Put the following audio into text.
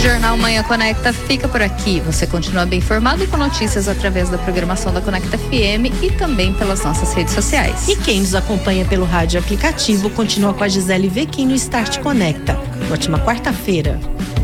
Jornal Manhã Conecta fica por aqui. Você continua bem informado e com notícias através da programação da Conecta FM e também pelas nossas redes sociais. E quem nos acompanha pelo rádio aplicativo continua com a Gisele Vequim no Start Conecta. Ótima quarta-feira.